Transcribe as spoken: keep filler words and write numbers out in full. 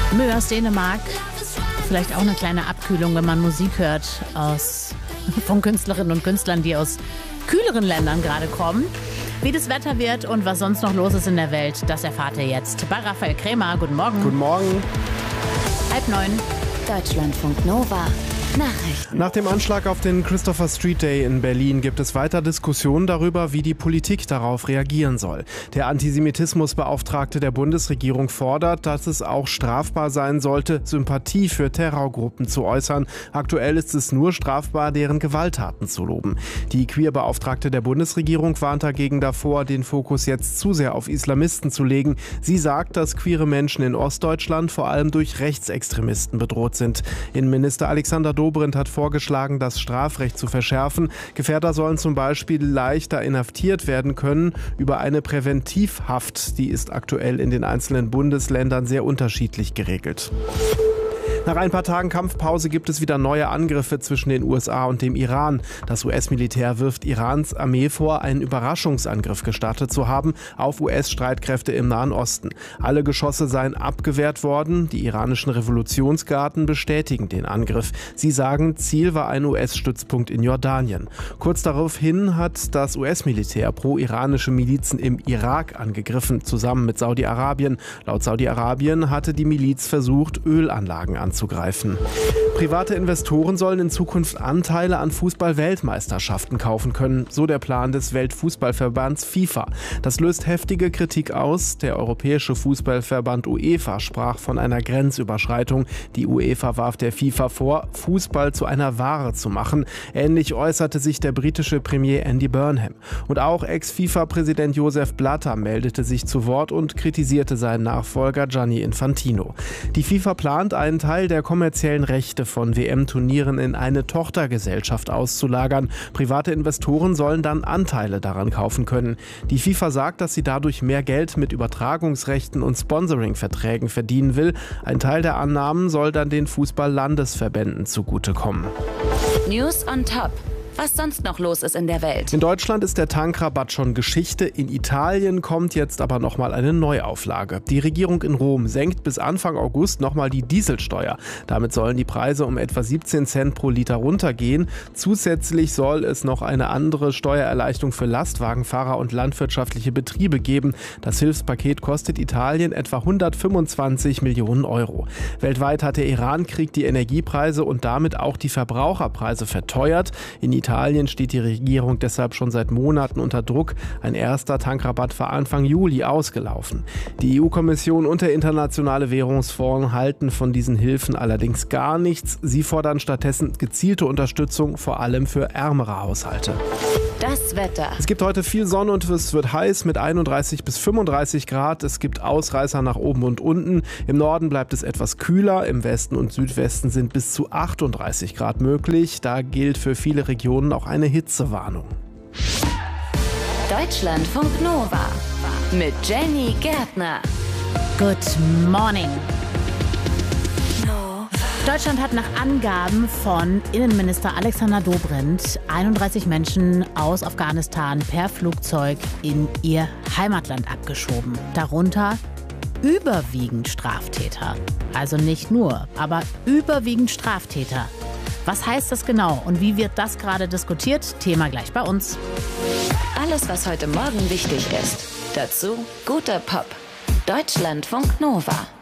Mö aus Dänemark. Vielleicht auch eine kleine Abkühlung, wenn man Musik hört aus, von Künstlerinnen und Künstlern, die aus kühleren Ländern gerade kommen. Wie das Wetter wird und was sonst noch los ist in der Welt, das erfahrt ihr jetzt bei Raphael Krämer. Guten Morgen. Guten Morgen. Halb neun. Deutschlandfunk Nova. Nachrichten. Nach dem Anschlag auf den Christopher Street Day in Berlin gibt es weiter Diskussionen darüber, wie die Politik darauf reagieren soll. Der Antisemitismusbeauftragte der Bundesregierung fordert, dass es auch strafbar sein sollte, Sympathie für Terrorgruppen zu äußern. Aktuell ist es nur strafbar, deren Gewalttaten zu loben. Die Queerbeauftragte der Bundesregierung warnt dagegen davor, den Fokus jetzt zu sehr auf Islamisten zu legen. Sie sagt, dass queere Menschen in Ostdeutschland vor allem durch Rechtsextremisten bedroht sind. Innenminister Alexander Dobrindt hat vorgeschlagen, das Strafrecht zu verschärfen. Gefährder sollen zum Beispiel leichter inhaftiert werden können über eine Präventivhaft. Die ist aktuell in den einzelnen Bundesländern sehr unterschiedlich geregelt. Nach ein paar Tagen Kampfpause gibt es wieder neue Angriffe zwischen den U S A und dem Iran. Das U S-Militär wirft Irans Armee vor, einen Überraschungsangriff gestartet zu haben auf U S-Streitkräfte im Nahen Osten. Alle Geschosse seien abgewehrt worden. Die iranischen Revolutionsgarden bestätigen den Angriff. Sie sagen, Ziel war ein U S-Stützpunkt in Jordanien. Kurz daraufhin hat das U S-Militär pro-iranische Milizen im Irak angegriffen, zusammen mit Saudi-Arabien. Laut Saudi-Arabien hatte die Miliz versucht, Ölanlagen anzugreifen. Zugreifen. Private Investoren sollen in Zukunft Anteile an Fußball-Weltmeisterschaften kaufen können, so der Plan des Weltfußballverbands FIFA. Das löst heftige Kritik aus. Der europäische Fußballverband UEFA sprach von einer Grenzüberschreitung. Die UEFA warf der FIFA vor, Fußball zu einer Ware zu machen. Ähnlich äußerte sich der britische Premier Andy Burnham. Und auch Ex-FIFA-Präsident Joseph Blatter meldete sich zu Wort und kritisierte seinen Nachfolger Gianni Infantino. Die FIFA plant, einen Teil der kommerziellen Rechte von W M-Turnieren in eine Tochtergesellschaft auszulagern. Private Investoren sollen dann Anteile daran kaufen können. Die FIFA sagt, dass sie dadurch mehr Geld mit Übertragungsrechten und Sponsoring-Verträgen verdienen will. Ein Teil der Annahmen soll dann den Fußball-Landesverbänden zugutekommen. News on Top. Was sonst noch los ist in der Welt. In Deutschland ist der Tankrabatt schon Geschichte. In Italien kommt jetzt aber nochmal eine Neuauflage. Die Regierung in Rom senkt bis Anfang August nochmal die Dieselsteuer. Damit sollen die Preise um etwa siebzehn Cent pro Liter runtergehen. Zusätzlich soll es noch eine andere Steuererleichterung für Lastwagenfahrer und landwirtschaftliche Betriebe geben. Das Hilfspaket kostet Italien etwa hundertfünfundzwanzig Millionen Euro. Weltweit hat der Irankrieg die Energiepreise und damit auch die Verbraucherpreise verteuert. In Italien steht die Regierung deshalb schon seit Monaten unter Druck. Ein erster Tankrabatt war Anfang Juli ausgelaufen. Die E U-Kommission und der Internationale Währungsfonds halten von diesen Hilfen allerdings gar nichts. Sie fordern stattdessen gezielte Unterstützung, vor allem für ärmere Haushalte. Das Wetter. Es gibt heute viel Sonne und es wird heiß mit einunddreißig bis fünfunddreißig Grad. Es gibt Ausreißer nach oben und unten. Im Norden bleibt es etwas kühler. Im Westen und Südwesten sind bis zu achtunddreißig Grad möglich. Da gilt für viele Regionen auch eine Hitzewarnung. Deutschlandfunk Nova mit Jenny Gärtner. Good morning. Deutschland hat nach Angaben von Innenminister Alexander Dobrindt einunddreißig Menschen aus Afghanistan per Flugzeug in ihr Heimatland abgeschoben. Darunter überwiegend Straftäter. Also nicht nur, aber überwiegend Straftäter. Was heißt das genau und wie wird das gerade diskutiert? Thema gleich bei uns. Alles, was heute Morgen wichtig ist. Dazu guter Pop. Deutschlandfunk Nova.